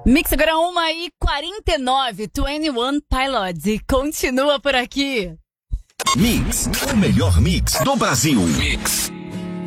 Mix agora 1h49, 21h49, 21 Pilots, e continua por aqui. Mix, o melhor mix do Brasil. Mix.